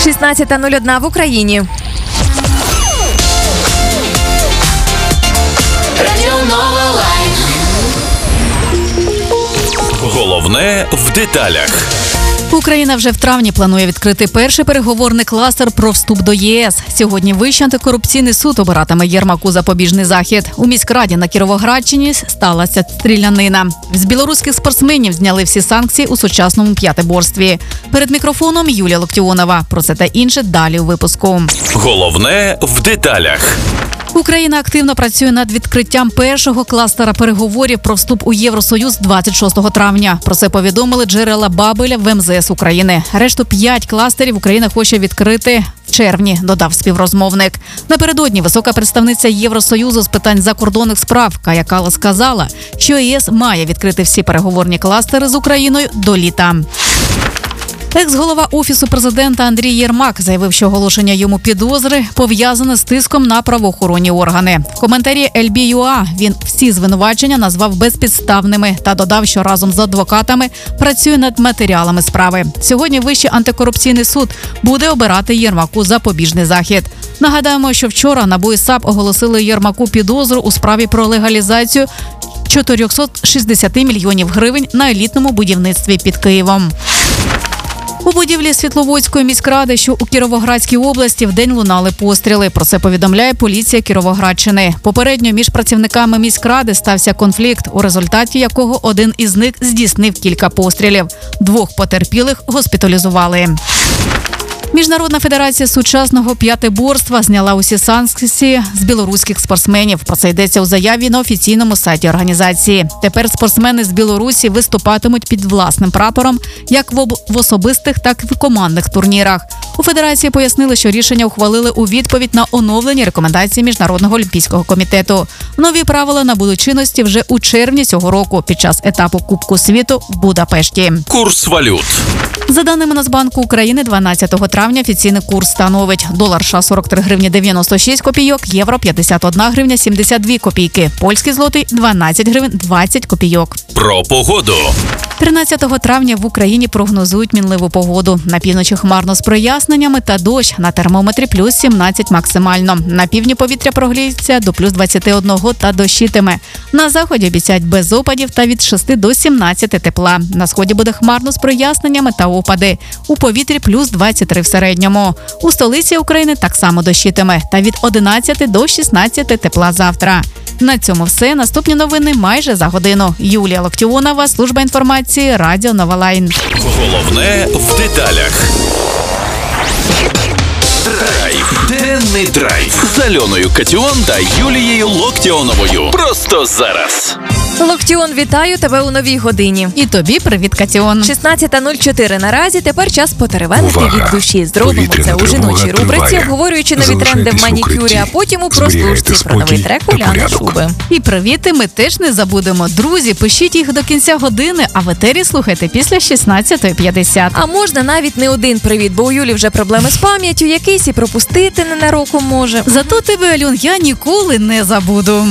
16:01 в Україні. Головне в деталях. Україна вже в травні планує відкрити перший переговорний кластер про вступ до ЄС. Сьогодні Вищий антикорупційний суд обиратиме Єрмаку запобіжний захід. У міськраді на Кіровоградщині сталася стрілянина. З білоруських спортсменів зняли всі санкції у сучасному п'ятиборстві. Перед мікрофоном Юлія Локтіонова. Про це та інше далі у випуску. Головне в деталях. Україна активно працює над відкриттям першого кластера переговорів про вступ у Євросоюз 26 травня. Про це повідомили джерела Бабеля в МЗС України. Решту 5 кластерів Україна хоче відкрити в червні, додав співрозмовник. Напередодні висока представниця Євросоюзу з питань закордонних справ Кая Каллас сказала, що ЄС має відкрити всі переговорні кластери з Україною до літа. Екс-голова Офісу президента Андрій Єрмак заявив, що оголошення йому підозри пов'язане з тиском на правоохоронні органи. В коментарі LB.ua він всі звинувачення назвав безпідставними та додав, що разом з адвокатами працює над матеріалами справи. Сьогодні Вищий антикорупційний суд буде обирати Єрмаку запобіжний захід. Нагадаємо, що вчора НАБУ і САП оголосили Єрмаку підозру у справі про легалізацію 460 мільйонів гривень на елітному будівництві під Києвом. У будівлі Світловодської міськради, що у Кіровоградській області, вдень лунали постріли. Про це повідомляє поліція Кіровоградщини. Попередньо між працівниками міськради стався конфлікт, у результаті якого один із них здійснив кілька пострілів. 2 потерпілих госпіталізували. Міжнародна федерація сучасного п'ятиборства зняла усі санкції з білоруських спортсменів. Про це йдеться у заяві на офіційному сайті організації. Тепер спортсмени з Білорусі виступатимуть під власним прапором як в особистих, так і в командних турнірах. У федерації пояснили, що рішення ухвалили у відповідь на оновлені рекомендації Міжнародного олімпійського комітету. Нові правила набудуть чинності вже у червні цього року під час етапу Кубку світу в Будапешті. Курс валют. За даними Нацбанку України, 12 травня офіційний курс становить долар США 43 гривні 96 копійок, євро 51 гривня 72 копійки, польський злотий 12 гривень 20 копійок. Про погоду. 13 травня в Україні прогнозують мінливу погоду. На півночі хмарно з проясненнями та дощ. На термометрі плюс 17 максимально. На півдні повітря прогріється до плюс 21 та дощитиме. На заході обіцяють без опадів та від 6 до 17 тепла. На сході буде хмарно з проясненнями та опади. У повітрі плюс 23 в середньому. У столиці України так само дощитиме та від 11 до 16 тепла завтра. На цьому все. Наступні новини майже за годину. Юлія Локтіонова, служба інформації, Радіо Нова Лайн. Головне в деталях. Драйв. Денний драйв. З Альоною Катіон та Юлією Локтіоновою. Просто зараз. Локтіон, вітаю тебе у новій годині. І тобі привіт, Катіон. 16:04 наразі. Тепер час потеревенити від душі. Зробимо це у жіночій рубриці, обговорюючи нові тренди в манікюрі, а потім у прослушці про новий трек Уляни Шуби. І привіти ми теж не забудемо. Друзі, пишіть їх до кінця години, а в етері слухайте після 16:50. А можна навіть не один привіт, бо у Юлі вже проблеми з пам'яттю, якийсь і пропустити ненароком може. Зато тебе, Альон, я ніколи не забуду.